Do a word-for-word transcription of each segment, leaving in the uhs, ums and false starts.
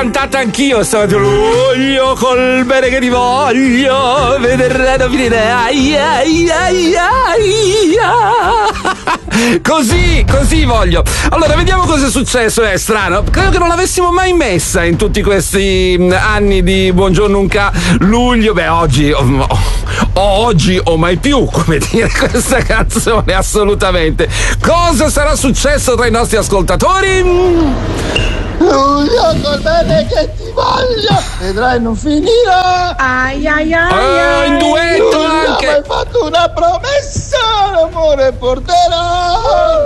cantata anch'io stamattina. Luglio col bene che ti voglio, vedremo finire. Ai, ai, ai, ai. Così, così voglio. Allora, vediamo cosa è successo. È strano. Credo che non l'avessimo mai messa in tutti questi anni di Buongiorno Unca. Luglio, beh, oggi o, oggi o mai più, come dire, questa canzone, assolutamente. Cosa sarà successo tra i nostri ascoltatori? Luglio col bene che ti voglio, vedrai non finirà. Ai ai ai, ah, ai. In duetto Luglio, anche. mi hai fatto una promessa, l'amore porterà.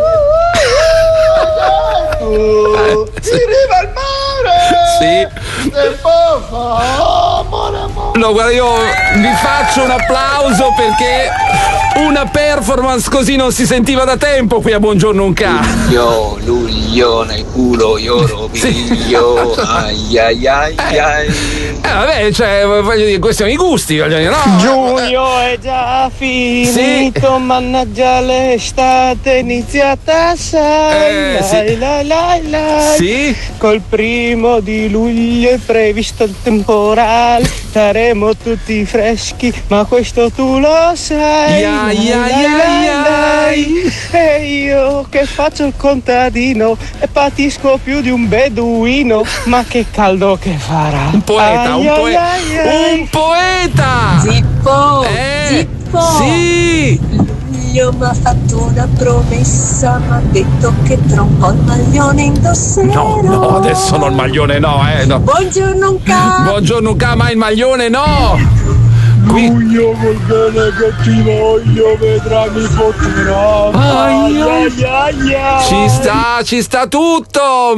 Tu sì. in riva al mare. Sì. Tempo fa, amore, amore. No, guarda, io vi faccio un applauso perché una performance così non si sentiva da tempo qui a Buongiorno Unca. Luglio, luglio nel culo, io lo piglio. Ai ai ai ai. Eh vabbè, cioè, voglio dire, questioni di gusti, voglio dire, no? Giugno è già finito, Sì. mannaggia l'estate è iniziata, sai, Eh, sì. lai, lai, lai, lai. Sì. Col primo di luglio è previsto il temporale, saremo tutti freschi, ma questo tu lo sai. Ya, Lai, ya, lai, ya, lai, ya. lai. E io che faccio il contadino e patisco più di un beduino, ma che caldo che farà. Un poeta, Ai, un ai, poeta. ai, ai. Un poeta! Zippo, Eh, zippo. Sì! Luglio mi ha fatto una promessa, mi ha detto che tra un po' il maglione indosserò. No, no, adesso no, il maglione no, eh. No. Buongiorno Unca. Buongiorno Unca, ma il maglione no! Qui. Luglio col bene che ti voglio, vedrai mi fotterà. Ai, ai ai ai. Ci sta, ci sta tutto!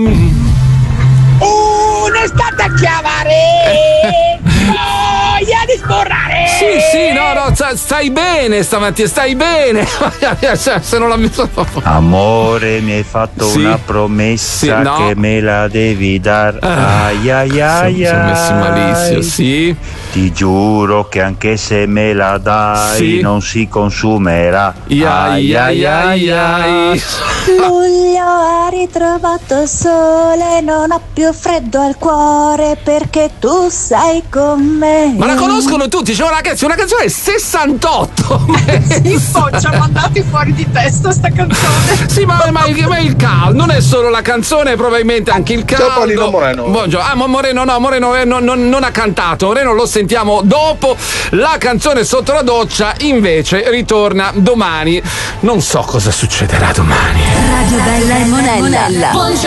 Un'estate a chiamare. Voglia di sborrare. Sì, sì, no, no, sta- stai bene stamattina, stai bene! Cioè, se non l'ha messo. Amore, mi hai fatto Sì. una promessa Sì, no. che me la devi dar. Ah, Ai ai ai Si sono messi malissimo, ai. sì. Ti giuro che anche se me la dai Sì. non si consumerà. Ai ai ai ai. Luglio ha ritrovato il sole, non ha più freddo al cuore perché tu sei con me. Ma la conoscono tutti, c'è una ragazzi, una canzone del sessantotto. Zippo, ci ha mandati fuori di testa sta canzone. Sì, ma, ma, il, ma il caldo, non è solo la canzone, probabilmente anche il caldo. Ciao, Paolino Moreno. Buongiorno. Ah, ma Moreno no, Moreno eh, non, non- non ha cantato. Moreno lo sentiamo dopo. La canzone sotto la doccia invece ritorna domani. Non so cosa succederà domani. Radio Bella e Monella.